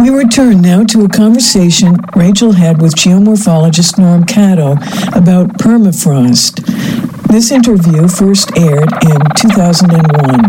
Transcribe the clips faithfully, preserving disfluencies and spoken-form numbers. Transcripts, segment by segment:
We return now to a conversation Rachel had with geomorphologist Norm Caddo about permafrost. This interview first aired in two thousand one.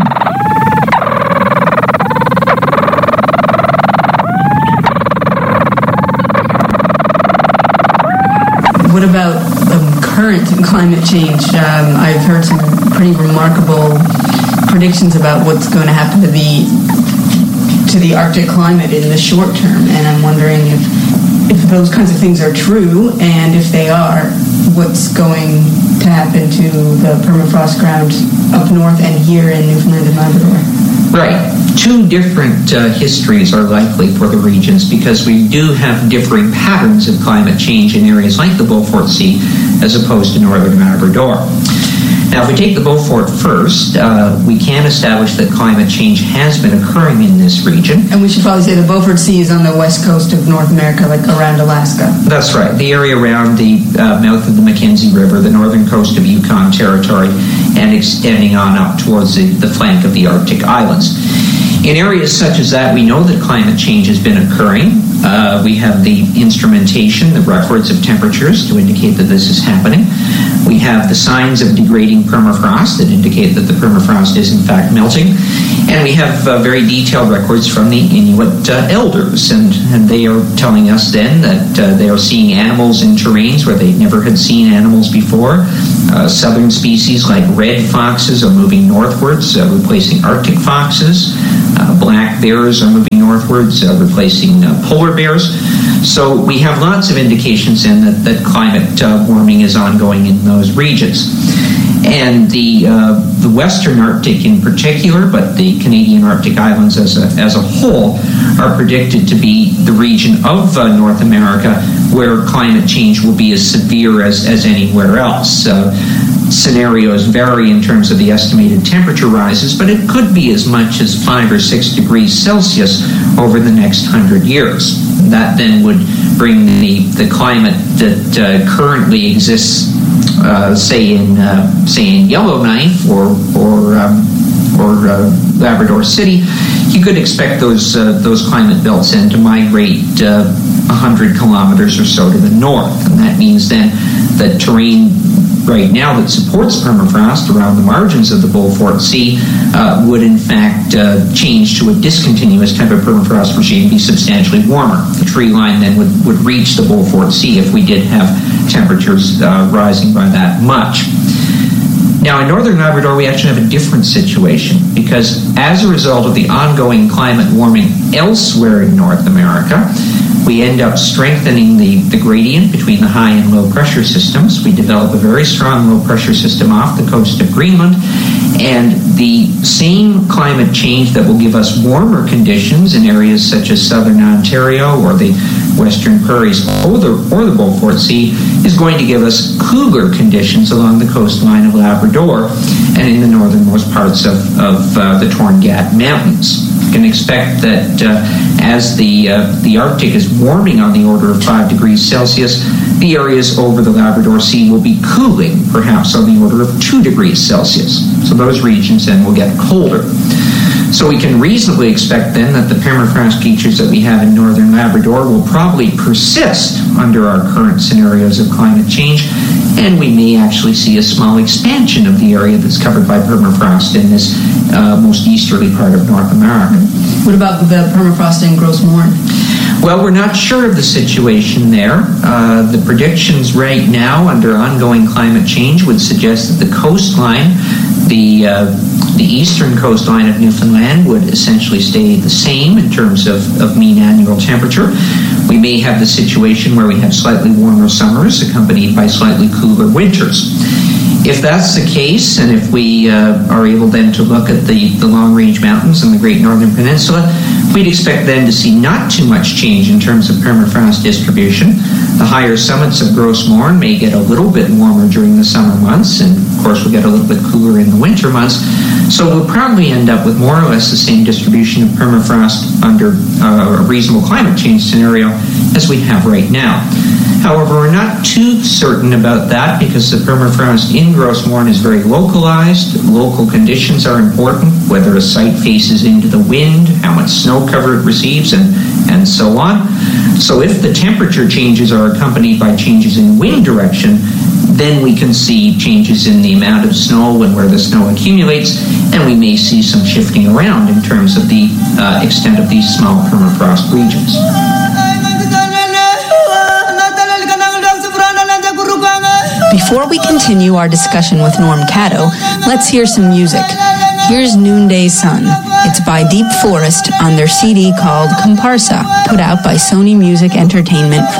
What about um, current climate change? Um, I've heard some pretty remarkable predictions about what's going to happen to the to the Arctic climate in the short term, and I'm wondering if if those kinds of things are true, and if they are, what's going to happen to the permafrost ground up north and here in Newfoundland and Labrador? Right. Two different uh, histories are likely for the regions because we do have differing patterns of climate change in areas like the Beaufort Sea as opposed to northern Labrador. Now, if we take the Beaufort first, uh, we can establish that climate change has been occurring in this region. And we should probably say the Beaufort Sea is on the west coast of North America, like around Alaska. That's right. The area around the uh, mouth of the Mackenzie River, the northern coast of Yukon Territory, and extending on up towards the, the flank of the Arctic Islands. In areas such as that, we know that climate change has been occurring. Uh, we have the instrumentation, the records of temperatures to indicate that this is happening. We have the signs of degrading permafrost that indicate that the permafrost is in fact melting. And we have uh, very detailed records from the Inuit uh, elders. And, and they are telling us then that uh, they are seeing animals in terrains where they never had seen animals before. Uh, southern species like red foxes are moving northwards, uh, replacing Arctic foxes. Uh, black bears are moving northwards, uh, replacing uh, polar bears. So we have lots of indications then that, that climate uh, warming is ongoing in those regions. And the uh, the Western Arctic in particular, but the Canadian Arctic Islands as a, as a whole, are predicted to be the region of uh, North America where climate change will be as severe as, as anywhere else. Uh, scenarios vary in terms of the estimated temperature rises, but it could be as much as five or six degrees Celsius over the next hundred years. That then would bring the, the climate that uh, currently exists, uh, say in uh, say in Yellowknife or or um, or uh, Labrador City. You could expect those uh, those climate belts then to migrate uh, one hundred kilometers or so to the north, and that means then that terrain right now that supports permafrost around the margins of the Beaufort Sea uh, would in fact uh, change to a discontinuous type of permafrost regime, be substantially warmer. The tree line then would, would reach the Beaufort Sea if we did have temperatures uh, rising by that much. Now, in northern Labrador, we actually have a different situation because as a result of the ongoing climate warming elsewhere in North America, we end up strengthening the, the gradient between the high and low pressure systems. We develop a very strong low pressure system off the coast of Greenland, and the same climate change that will give us warmer conditions in areas such as southern Ontario or the western prairies or the, or the Beaufort Sea is going to give us cooler conditions along the coastline of Labrador and in the northernmost parts of, of uh, the Torngat Mountains. You can expect that uh, as the uh, the Arctic is warming on the order of five degrees Celsius, the areas over the Labrador Sea will be cooling, perhaps on the order of two degrees Celsius. So those regions then will get colder. So we can reasonably expect then that the permafrost features that we have in northern Labrador will probably persist under our current scenarios of climate change, and we may actually see a small expansion of the area that's covered by permafrost in this uh, most easterly part of North America. What about the permafrost in Gros Morne? Well, we're not sure of the situation there. Uh, the predictions right now under ongoing climate change would suggest that the coastline, the uh, the eastern coastline of Newfoundland, would essentially stay the same in terms of, of mean annual temperature. We may have the situation where we have slightly warmer summers accompanied by slightly cooler winters. If that's the case, and if we uh, are able then to look at the, the long-range mountains and the Great Northern Peninsula, we'd expect then to see not too much change in terms of permafrost distribution. The higher summits of Gros Morne may get a little bit warmer during the summer months and course, we'll get a little bit cooler in the winter months. So we'll probably end up with more or less the same distribution of permafrost under uh, a reasonable climate change scenario as we have right now. However, we're not too certain about that because the permafrost in Gros Morne is very localized. Local conditions are important, whether a site faces into the wind, how much snow cover it receives, and, and so on. So if the temperature changes are accompanied by changes in wind direction, then we can see changes in the amount of snow and where the snow accumulates, and we may see some shifting around in terms of the uh, extent of these small permafrost regions. Before we continue our discussion with Norm Caddo, let's hear some music. Here's Noonday Sun. It's by Deep Forest on their C D called Comparsa, put out by Sony Music Entertainment